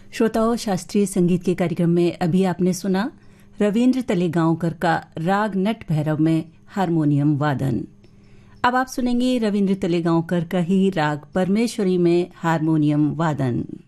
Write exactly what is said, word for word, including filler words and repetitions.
श्रोताओं, शास्त्रीय संगीत के कार्यक्रम में अभी आपने सुना रविन्द्र तलेगांवकर का राग नट भैरव में हारमोनियम वादन। अब आप सुनेंगे रविन्द्र तलेगांवकर का ही राग परमेश्वरी में हारमोनियम वादन।